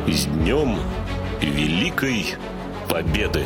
С Днем Великой Победы!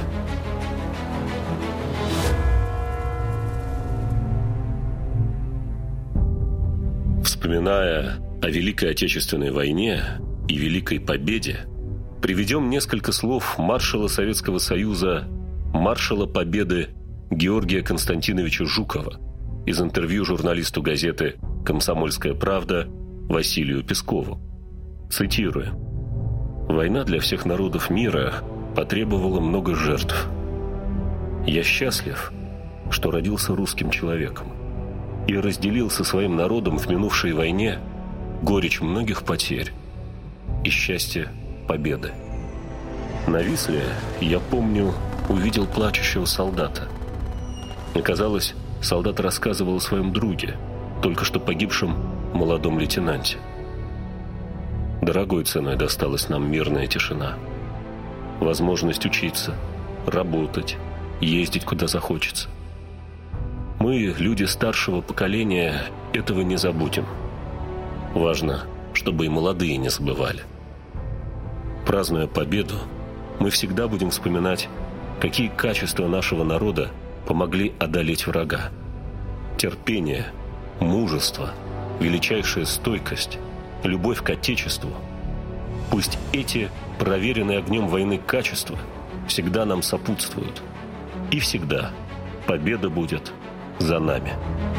Вспоминая о Великой Отечественной войне и Великой Победе, приведем несколько слов маршала Советского Союза, маршала Победы Георгия Константиновича Жукова из интервью журналисту газеты «Комсомольская правда» Василию Пескову. Цитирую. «Война для всех народов мира потребовала много жертв. Я счастлив, что родился русским человеком и разделил со своим народом в минувшей войне горечь многих потерь и счастье победы. На Висле, я помню, увидел плачущего солдата. Мне казалось, солдат рассказывал о своем друге, только что погибшем молодом лейтенанте. Дорогой ценой досталась нам мирная тишина. Возможность учиться, работать, ездить куда захочется. Мы, люди старшего поколения, этого не забудем. Важно, чтобы и молодые не забывали. Празднуя победу, мы всегда будем вспоминать, какие качества нашего народа помогли одолеть врага. Терпение, мужество, величайшая стойкость, любовь к Отечеству. Пусть эти, проверенные огнем войны качества, всегда нам сопутствуют. И всегда победа будет за нами.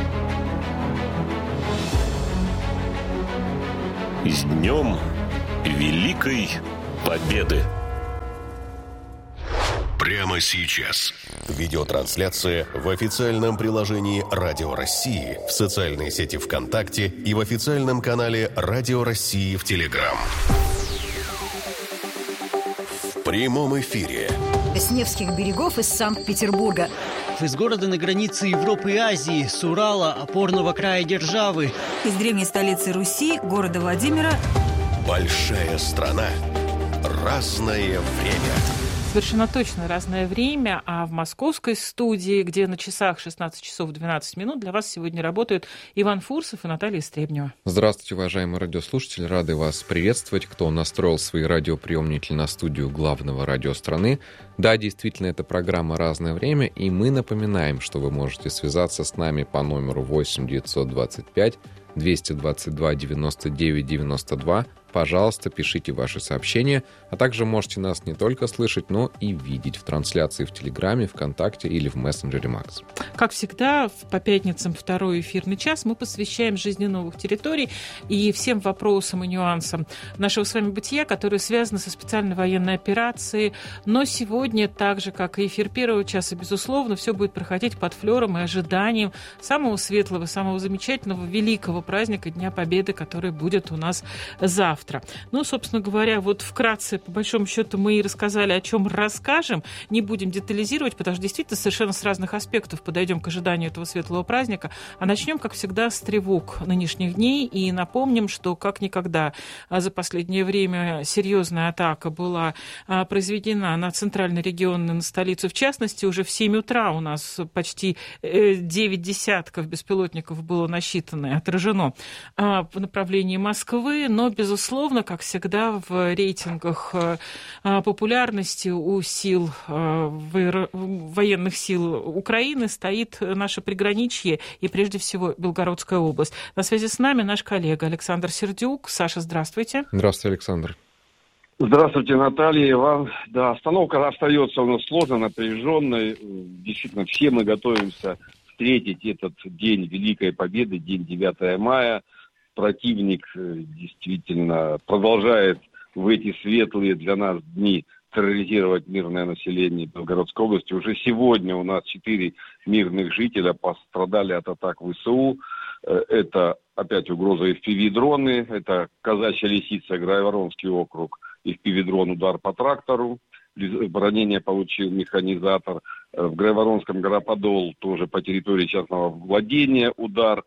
С Днем Великой Победы! Прямо сейчас. Видеотрансляция в официальном приложении «Радио России», в социальной сети ВКонтакте и в официальном канале «Радио России» в Телеграм. В прямом эфире. С Невских берегов из Санкт-Петербурга. Из города на границе Европы и Азии, с Урала, опорного края державы. Из древней столицы Руси, города Владимира. Большая страна. Разное время. Совершенно точно разное время, а в московской студии, где на часах 16 часов 12 минут, для вас сегодня работают Иван Фурсов и Наталья Стребнева. Здравствуйте, уважаемые радиослушатели, рады вас приветствовать. Кто настроил свои радиоприемники на студию главного радио страны. Да, действительно, это программа «Разное время», и мы напоминаем, что вы можете связаться с нами по номеру 8 925 222 99 92. Пожалуйста, пишите ваши сообщения, а также можете нас не только слышать, но и видеть в трансляции в Телеграме, ВКонтакте или в мессенджере Макс. Как всегда, по пятницам второй эфирный час мы посвящаем жизни новых территорий и всем вопросам и нюансам нашего с вами бытия, которые связаны со специальной военной операцией. Но сегодня, так же, как и эфир первого часа, безусловно, все будет проходить под флером и ожиданием самого светлого, самого замечательного, великого праздника Дня Победы, который будет у нас завтра. Ну, собственно говоря, вот вкратце, по большому счету, мы и рассказали, о чем расскажем. Не будем детализировать, потому что действительно совершенно с разных аспектов подойдем к ожиданию этого светлого праздника. А начнем, как всегда, с тревог нынешних дней. И напомним, что как никогда за последнее время серьезная атака была произведена на центральный регион, на столицу. В частности, уже в 7 утра у нас почти 9 десятков беспилотников было насчитано и отражено по направлению Москвы. Но, безусловно, как всегда, в рейтингах популярности у сил, военных сил Украины стоит наше приграничье и, прежде всего, Белгородская область. На связи с нами наш коллега Александр Сердюк. Саша, здравствуйте. Здравствуйте, Александр. Здравствуйте, Наталья, Иван. Да, обстановка остается у нас сложной, напряженной. Действительно, все мы готовимся встретить этот день Великой Победы, день 9 мая. Противник действительно продолжает в эти светлые для нас дни терроризировать мирное население Белгородской области. Уже сегодня у нас 4 мирных жителя пострадали от атак ВСУ. Это опять угроза FPV-дроны, это Казачья Лисица, Грайворонский округ, FPV-дрон, удар по трактору. Ранение получил механизатор. В Грайворонском Гороподол тоже по территории частного владения удар.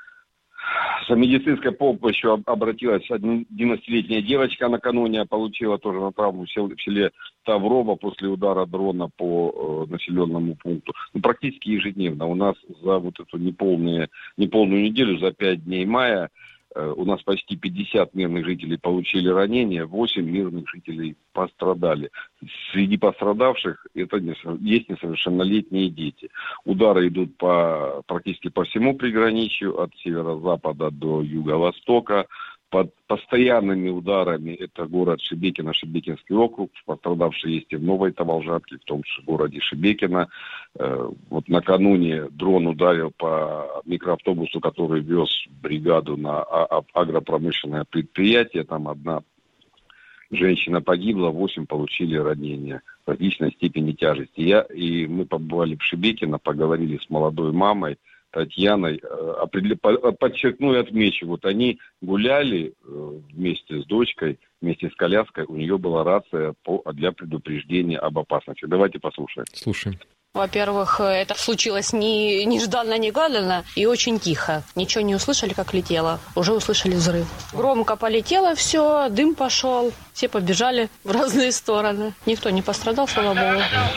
За медицинской помощью обратилась 11-летняя девочка накануне, получила тоже на травму в селе Таврово после удара дрона по населенному пункту. Практически ежедневно у нас за вот эту неполную неделю, за 5 дней мая, у нас почти 50 мирных жителей получили ранения, 8 мирных жителей пострадали. Среди пострадавших есть несовершеннолетние дети. Удары идут практически по всему приграничью, от северо-запада до юго-востока. Под постоянными ударами это город Шебекино, Шебекинский округ. Пострадавшие есть и в Новой Таволжатке, в том же городе Шебекино. Вот накануне дрон ударил по микроавтобусу, который вез бригаду на агропромышленное предприятие. Там одна женщина погибла, 8 получили ранения различной степени тяжести. Мы побывали в Шебекино, поговорили с молодой мамой Татьяной, подчеркну и отмечу, вот они гуляли вместе с дочкой, вместе с коляской, у нее была рация для предупреждения об опасности. Давайте послушаем. Слушаем. Во-первых, это случилось нежданно-негаданно и очень тихо. Ничего не услышали, как летело. Уже услышали взрыв. Громко полетело все, дым пошел. Все побежали в разные стороны. Никто не пострадал, слава богу.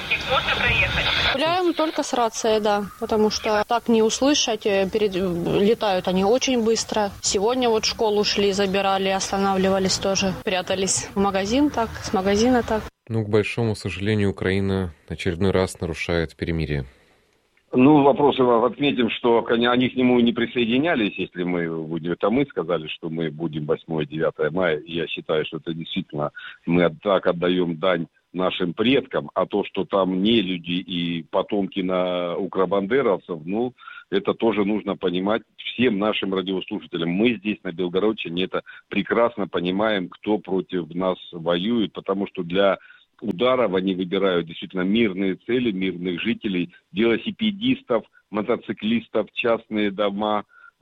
Гуляем только с рацией, да. Потому что так не услышать. Летают они очень быстро. Сегодня вот в школу шли, забирали, останавливались тоже. Прятались в магазин так, с магазина так. Ну, к большому сожалению, Украина очередной раз нарушает перемирие. Ну, вопросы отметим, что они к нему не присоединялись, если мы будем... Это мы сказали, что мы будем 8-9 мая, и я считаю, что это действительно мы так отдаем дань нашим предкам, а то, что там не люди и потомки укробандеровцев, ну, это тоже нужно понимать всем нашим радиослушателям. Мы здесь, на Белгородчине, это прекрасно понимаем, кто против нас воюет, потому что для ударов они выбирают действительно мирные цели, мирных жителей, велосипедистов, мотоциклистов, частные дома,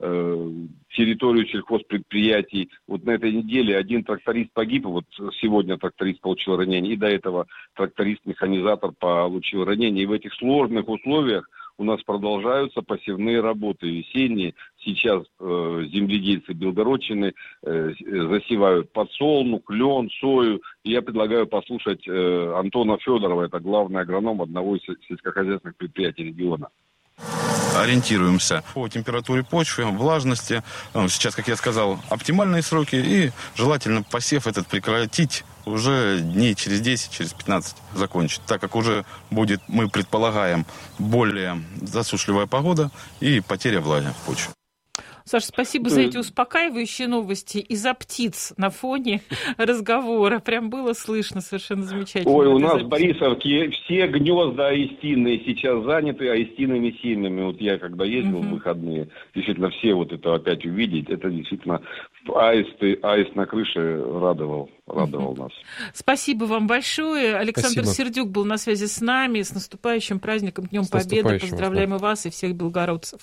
территорию сельхозпредприятий. Вот на этой неделе один тракторист погиб, вот сегодня тракторист получил ранение, и до этого тракторист-механизатор получил ранение. И в этих сложных условиях у нас продолжаются посевные работы весенние. Сейчас земледельцы Белгородчины засевают подсолнух, лен, сою. И я предлагаю послушать Антона Федорова, это главный агроном одного из сельскохозяйственных предприятий региона. Ориентируемся по температуре почвы, влажности. Сейчас, как я сказал, оптимальные сроки. И желательно посев этот прекратить уже дней через 10, через 15 закончить. Так как уже будет, мы предполагаем, более засушливая погода и потеря влаги в почве. Саша, спасибо за эти успокаивающие новости и за птиц на фоне разговора. Прям было слышно, совершенно замечательно. Ой, у нас в Борисовке все гнезда аистинные сейчас заняты аистиновыми семьями. Вот я когда ездил в выходные, действительно все вот это опять увидеть, это действительно аист на крыше радовал нас. Спасибо вам большое. Александр Сердюк был на связи с нами. С наступающим праздником, Днем Победы. Поздравляем и вас, и всех белгородцев.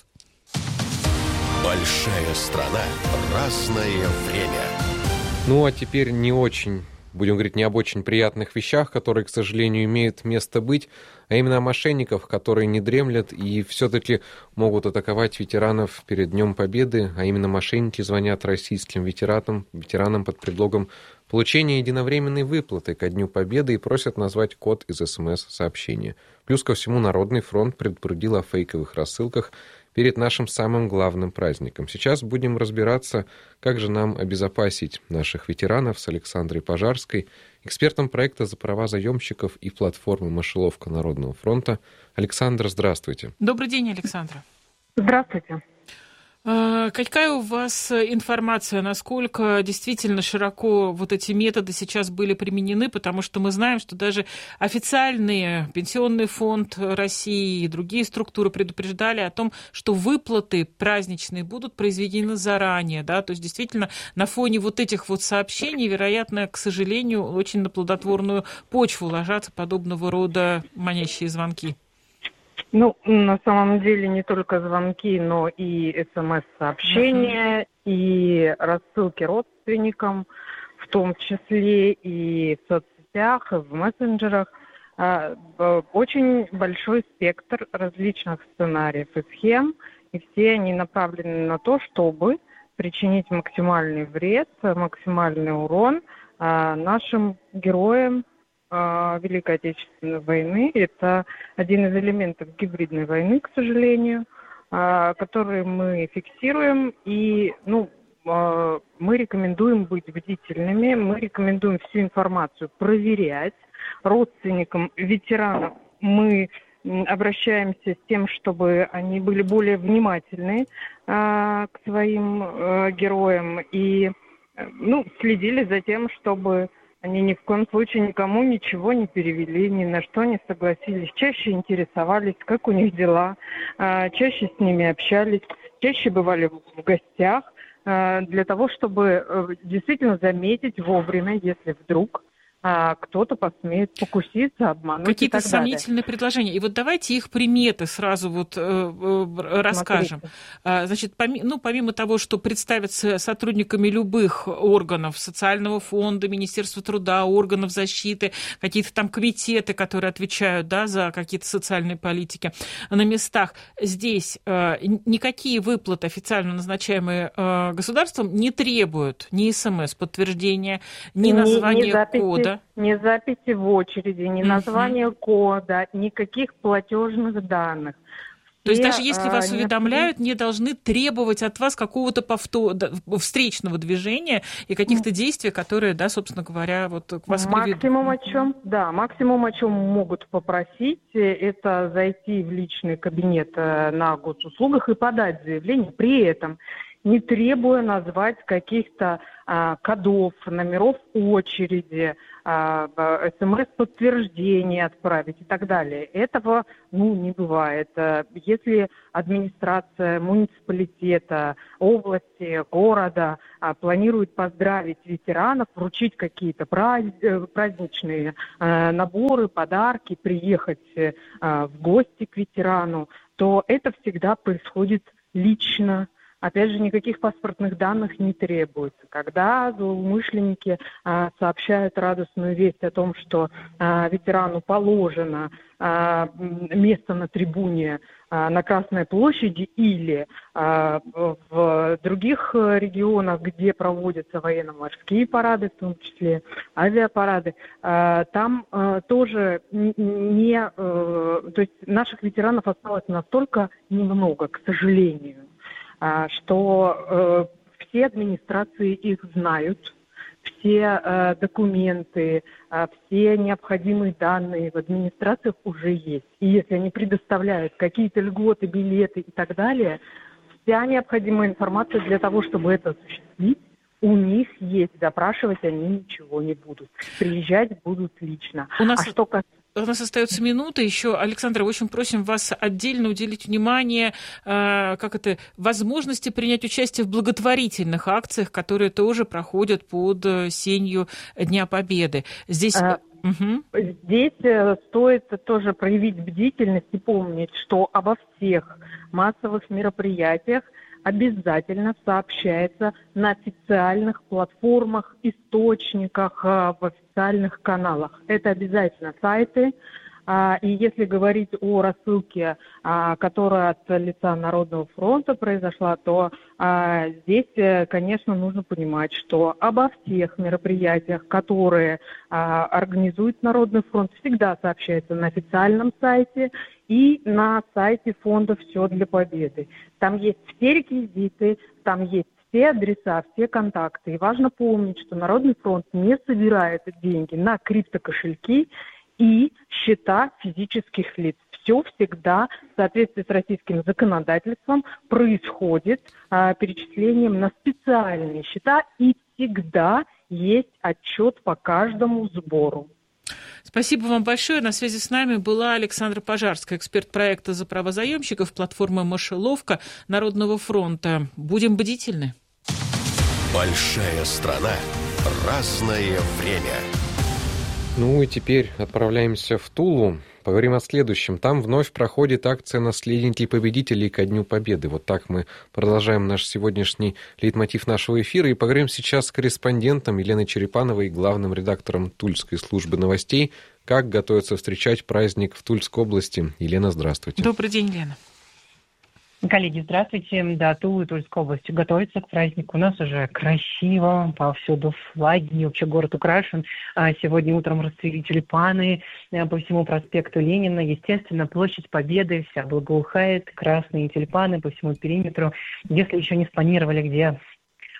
Большая страна, разное время. Ну, а теперь не очень, будем говорить, не об очень приятных вещах, которые, к сожалению, имеют место быть, а именно о мошенниках, которые не дремлят и все-таки могут атаковать ветеранов перед Днем Победы, а именно мошенники звонят российским ветеранам под предлогом получения единовременной выплаты ко Дню Победы и просят назвать код из СМС-сообщения. Плюс ко всему, Народный фронт предупредил о фейковых рассылках перед нашим самым главным праздником. Сейчас будем разбираться, как же нам обезопасить наших ветеранов с Александрой Пожарской, экспертом проекта «За права заемщиков» и платформы «Мышеловка Народного фронта». Александра, здравствуйте. Добрый день, Александра. Здравствуйте. Какая у вас информация, насколько действительно широко вот эти методы сейчас были применены, потому что мы знаем, что даже официальные Пенсионный фонд России и другие структуры предупреждали о том, что выплаты праздничные будут произведены заранее, да, то есть действительно на фоне вот этих вот сообщений, вероятно, к сожалению, очень на плодотворную почву ложатся подобного рода манящие звонки. Ну, на самом деле не только звонки, но и СМС-сообщения, и рассылки родственникам, в том числе и в соцсетях, и в мессенджерах. Очень большой спектр различных сценариев и схем, и все они направлены на то, чтобы причинить максимальный вред, максимальный урон нашим героям Великой Отечественной войны. Это один из элементов гибридной войны, к сожалению, который мы фиксируем. И, мы рекомендуем быть бдительными, мы рекомендуем всю информацию проверять. Родственникам ветеранов мы обращаемся с тем, чтобы они были более внимательны к своим героям и следили за тем, чтобы они ни в коем случае никому ничего не перевели, ни на что не согласились. Чаще интересовались, как у них дела, чаще с ними общались, чаще бывали в гостях, для того, чтобы действительно заметить вовремя, если вдруг кто-то посмеет покуситься, обмануть. Какие-то и так далее. сомнительные предложения. И вот давайте их приметы сразу расскажем. Смотрите. Значит, помимо того, что представиться сотрудниками любых органов, социального фонда, Министерства труда, органов защиты, какие-то там комитеты, которые отвечают, да, за какие-то социальные политики на местах, здесь никакие выплаты, официально назначаемые государством, не требуют ни СМС-подтверждения, ни названия кода. Ни записи в очереди, ни названия кода, никаких платежных данных. То есть даже если вас уведомляют, не должны требовать от вас какого-то встречного движения и каких-то действий, которые, да, собственно говоря, вот к вас приведут. Максимум, о чем могут попросить, это зайти в личный кабинет на госуслугах и подать заявление, при этом не требуя назвать каких-то кодов, номеров очереди, СМС-подтверждение отправить и так далее. Этого, не бывает. Если администрация муниципалитета, области, города планирует поздравить ветеранов, вручить какие-то праздничные наборы, подарки, приехать в гости к ветерану, то это всегда происходит лично. Опять же, никаких паспортных данных не требуется. Когда злоумышленники сообщают радостную весть о том, что ветерану положено место на трибуне на Красной площади или в других регионах, где проводятся военно-морские парады, в том числе авиапарады, там тоже то есть наших ветеранов осталось настолько немного, к сожалению, что все администрации их знают, все документы, все необходимые данные в администрациях уже есть. И если они предоставляют какие-то льготы, билеты и так далее, вся необходимая информация для того, чтобы это осуществить, у них есть. Запрашивать они ничего не будут. Приезжать будут лично. У нас остается минута еще. Александра, очень просим вас отдельно уделить внимание возможности принять участие в благотворительных акциях, которые тоже проходят под сенью Дня Победы. Здесь стоит тоже проявить бдительность и помнить, что обо всех массовых мероприятиях обязательно сообщается на официальных платформах, источниках, в официальных каналах. Это обязательно сайты. И если говорить о рассылке, которая от лица Народного фронта произошла, то здесь, конечно, нужно понимать, что обо всех мероприятиях, которые организует Народный фронт, всегда сообщается на официальном сайте и на сайте фонда «Все для победы». Там есть все реквизиты, там есть все адреса, все контакты. И важно помнить, что Народный фронт не собирает деньги на криптокошельки и счета физических лиц. Все всегда в соответствии с российским законодательством происходит перечислением на специальные счета, и всегда есть отчет по каждому сбору. Спасибо вам большое. На связи с нами была Александра Пожарская, эксперт проекта «За права заемщиков», платформы «Мышеловка» Народного фронта. Будем бдительны. Большая страна. Разное время. Ну и теперь отправляемся в Тулу. Поговорим о следующем. Там вновь проходит акция «Наследники победителей ко Дню Победы». Вот так мы продолжаем наш сегодняшний лейтмотив нашего эфира. И поговорим сейчас с корреспондентом Еленой Черепановой, главным редактором Тульской службы новостей, как готовятся встречать праздник в Тульской области. Елена, здравствуйте. Добрый день, Лена. Коллеги, здравствуйте. Да, Тула и Тульская область готовится к празднику. У нас уже красиво, повсюду флаги, вообще город украшен. Сегодня утром расцвели тюльпаны по всему проспекту Ленина. Естественно, площадь Победы вся благоухает, красные тюльпаны по всему периметру. Если еще не спланировали, где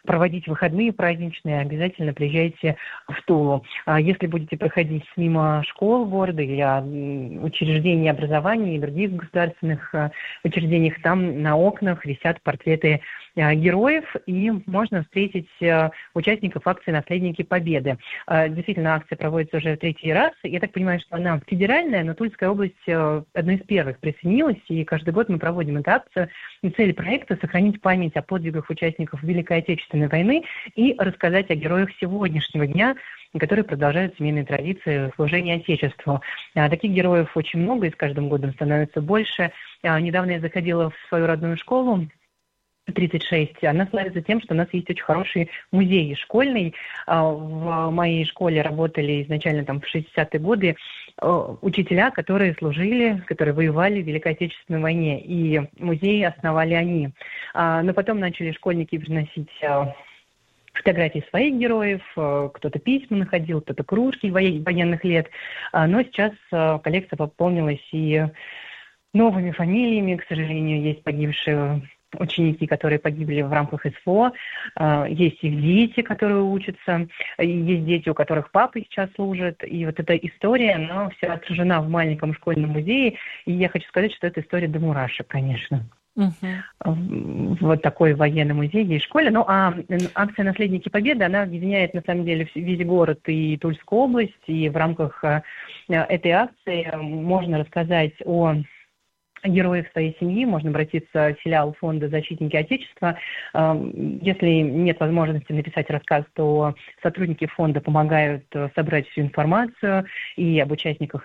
проводить выходные праздничные, обязательно приезжайте в Тулу. Если будете проходить мимо школ города или учреждений образования и других государственных учреждениях, там на окнах висят портреты героев, и можно встретить участников акции «Наследники Победы». Действительно, акция проводится уже в 3-й раз. Я так понимаю, что она федеральная, но Тульская область одной из первых присоединилась, и каждый год мы проводим эту акцию. И цель проекта – сохранить память о подвигах участников Великой Отечественной войны и рассказать о героях сегодняшнего дня, которые продолжают семейные традиции служения Отечеству. Таких героев очень много, и с каждым годом становится больше. Недавно я заходила в свою родную школу, 36. Она славится тем, что у нас есть очень хороший музей школьный. В моей школе работали изначально там в 60-е годы учителя, которые служили, которые воевали в Великой Отечественной войне. И музей основали они. Но потом начали школьники приносить фотографии своих героев, кто-то письма находил, кто-то кружки военных лет. Но сейчас коллекция пополнилась и новыми фамилиями. К сожалению, есть погибшие ученики, которые погибли в рамках СФО, есть их дети, которые учатся, есть дети, у которых папы сейчас служат, и вот эта история, она вся отражена в маленьком школьном музее, и я хочу сказать, что это история до мурашек, конечно. Вот такой военный музей есть в школе. Ну, а акция «Наследники Победы», она объединяет, на самом деле, весь город и Тульскую область, и в рамках этой акции можно рассказать о героев своей семьи, можно обратиться в филиал фонда «Защитники Отечества». Если нет возможности написать рассказ, то сотрудники фонда помогают собрать всю информацию и об участниках